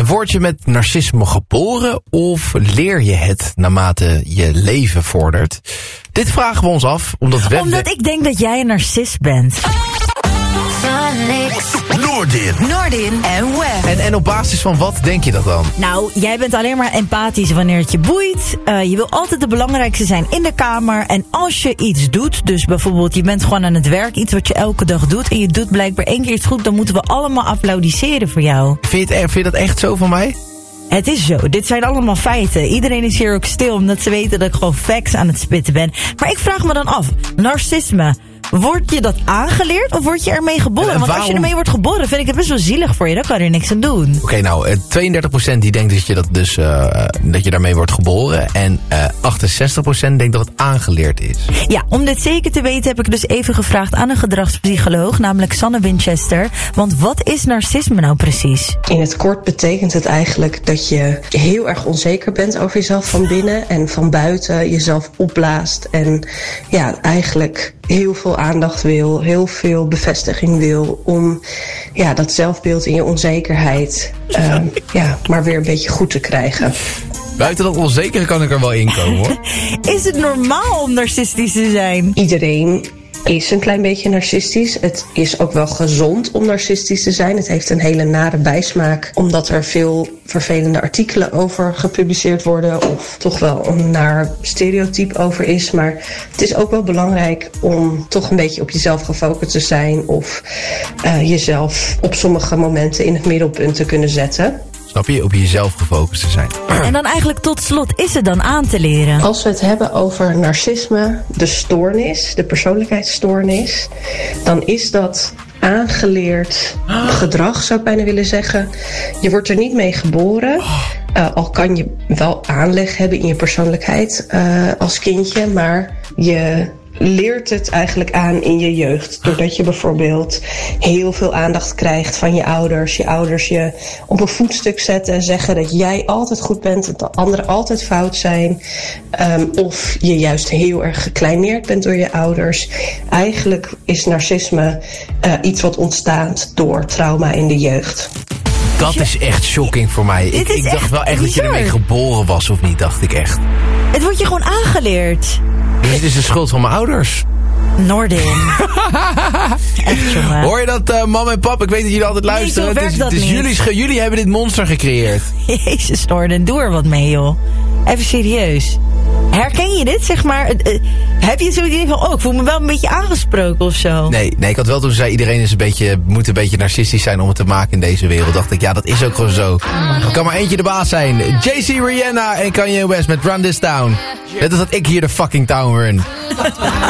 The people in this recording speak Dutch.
En word je met narcisme geboren of leer je het naarmate je leven vordert? Dit vragen we ons af, omdat ik denk dat jij een narcist bent. Noordin en Web. En op basis van wat denk je dat dan? Nou, jij bent alleen maar empathisch wanneer het je boeit. Je wil altijd de belangrijkste zijn in de kamer. En als je iets doet, dus bijvoorbeeld je bent gewoon aan het werk, iets wat je elke dag doet, en je doet blijkbaar 1 keer iets goed, dan moeten we allemaal applaudisseren voor jou. Vind je dat echt zo van mij? Het is zo. Dit zijn allemaal feiten. Iedereen is hier ook stil omdat ze weten dat ik gewoon facts aan het spitten ben. Maar ik vraag me dan af, narcisme, word je dat aangeleerd of word je ermee geboren? Want als je ermee wordt geboren, vind ik het best wel zielig voor je. Dan kan je er niks aan doen. Oké, nou, 32% die denkt dat je dat dus dat je daarmee wordt geboren. En 68% denkt dat het aangeleerd is. Ja, om dit zeker te weten heb ik dus even gevraagd aan een gedragspsycholoog, namelijk Sanne Winchester. Want wat is narcisme nou precies? In het kort betekent het eigenlijk dat je heel erg onzeker bent over jezelf van binnen en van buiten, jezelf opblaast en ja, eigenlijk heel veel aandacht wil, heel veel bevestiging wil om ja, dat zelfbeeld in je onzekerheid maar weer een beetje goed te krijgen. Buiten dat onzekere kan ik er wel in komen, hoor. Is het normaal om narcistisch te zijn? Iedereen is een klein beetje narcistisch. Het is ook wel gezond om narcistisch te zijn. Het heeft een hele nare bijsmaak, omdat er veel vervelende artikelen over gepubliceerd worden of toch wel een naar stereotype over is. Maar het is ook wel belangrijk om toch een beetje op jezelf gefocust te zijn of jezelf op sommige momenten in het middelpunt te kunnen zetten. Snap je? Op jezelf gefocust te zijn. En dan eigenlijk tot slot, is het dan aan te leren? Als we het hebben over narcisme, de stoornis, de persoonlijkheidsstoornis, dan is dat aangeleerd gedrag, zou ik bijna willen zeggen. Je wordt er niet mee geboren. Al kan je wel aanleg hebben in je persoonlijkheid als kindje, maar je leert het eigenlijk aan in je jeugd. Doordat je bijvoorbeeld heel veel aandacht krijgt van je ouders. Je ouders je op een voetstuk zetten en zeggen dat jij altijd goed bent en dat anderen altijd fout zijn. Of je juist heel erg gekleineerd bent door je ouders. Eigenlijk is narcisme iets wat ontstaat door trauma in de jeugd. Dat is echt shocking voor mij. Ik dacht wel echt dat je ermee geboren was, of niet, dacht ik echt. Het wordt je gewoon aangeleerd. Dus het is de schuld van mijn ouders. Noordin. Echt, jongen. Hoor je dat, mam en pap? Ik weet dat jullie altijd luisteren. Nee, zo werkt dat niet. Jullie hebben dit monster gecreëerd. Jezus, Noordin, doe er wat mee, joh. Even serieus. Herken je dit, zeg maar? Heb je zo'n idee van, ik voel me wel een beetje aangesproken of zo? Nee, ik had wel toen ze zei, iedereen is moet een beetje narcistisch zijn om het te maken in deze wereld. Dacht ik, ja, dat is ook gewoon zo. Er kan maar eentje de baas zijn. JC, Rihanna en Kanye West met Run This Town. Net als dat ik hier de fucking town run.